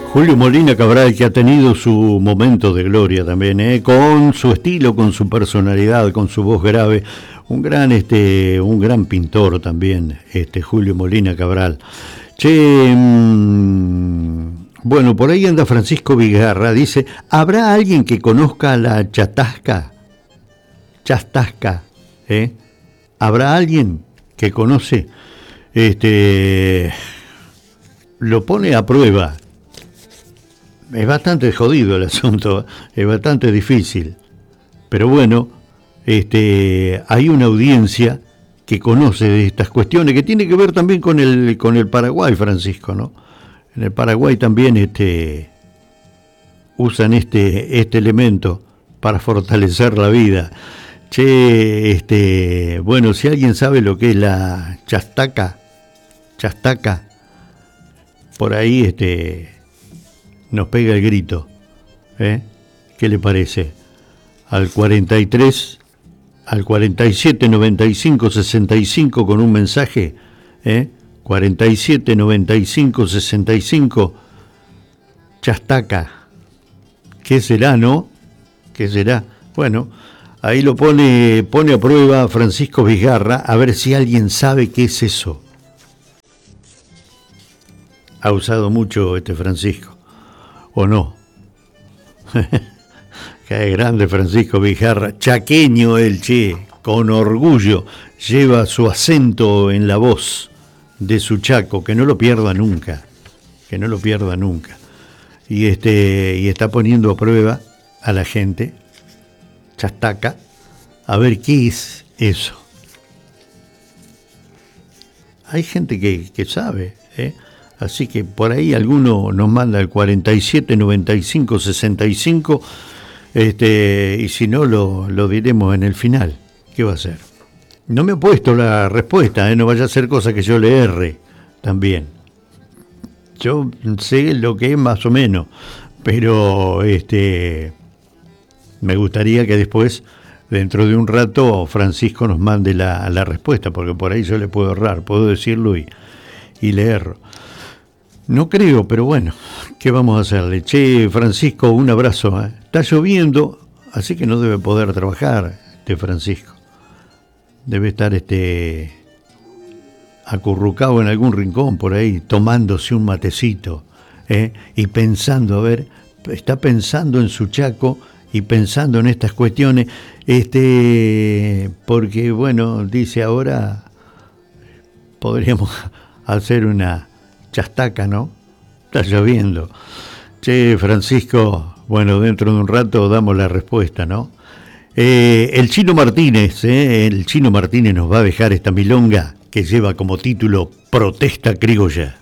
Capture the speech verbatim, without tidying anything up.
Julio Molina Cabral, que ha tenido su momento de gloria también, ¿eh? Con su estilo, con su personalidad, con su voz grave, un gran, este, un gran pintor también, este Julio Molina Cabral. Che, mmm, bueno, por ahí anda Francisco Vigarra, dice, ¿habrá alguien que conozca la chatasca? Chastasca, ¿eh? ¿Habrá alguien que conoce? Este, lo pone a prueba. Es bastante jodido el asunto, es bastante difícil. Pero bueno, este, hay una audiencia que conoce de estas cuestiones, que tiene que ver también con el, con el Paraguay, Francisco, ¿no? En el Paraguay también este, usan este, este elemento para fortalecer la vida. Che, este, bueno, si alguien sabe lo que es la chastaca, chastaca, por ahí este, nos pega el grito, ¿eh? ¿Qué le parece? Al cuarenta y tres, al cuarenta y siete noventa y cinco sesenta y cinco con un mensaje, ¿eh? cuarenta y siete noventa y cinco sesenta y cinco, chastaca. ¿Qué será, no? ¿Qué será? Bueno, ahí lo pone, pone a prueba Francisco Vigarra, a ver si alguien sabe qué es eso. Ha usado mucho este Francisco, ¿o no? Qué grande Francisco Vigarra, chaqueño el che, con orgullo, lleva su acento en la voz de su Chaco, que no lo pierda nunca, que no lo pierda nunca. Y, este, y está poniendo a prueba a la gente, chastaca, a ver qué es eso. Hay gente que, que sabe, ¿eh? Así que por ahí alguno nos manda el cuarenta y siete noventa y cinco sesenta y cinco, este, y si no lo, lo diremos en el final. ¿Qué va a ser? No me ha puesto la respuesta, ¿eh? No vaya a ser cosa que yo le erre también. Yo sé lo que es más o menos, pero este, me gustaría que después, dentro de un rato, Francisco nos mande la, la respuesta, porque por ahí yo le puedo errar, puedo decirlo y, y le erro. No creo, pero bueno, ¿qué vamos a hacerle? Che, Francisco, un abrazo, ¿eh? Está lloviendo, así que no debe poder trabajar este Francisco. Debe estar este acurrucado en algún rincón por ahí, tomándose un matecito, ¿eh? Y pensando, a ver, está pensando en su Chaco y pensando en estas cuestiones, este, porque bueno, dice ahora podríamos hacer una chastaca, ¿no? Está lloviendo. Che, Francisco, bueno, dentro de un rato damos la respuesta, ¿no? Eh, el Chino Martínez, ¿eh? El Chino Martínez nos va a dejar esta milonga que lleva como título Protesta Criolla.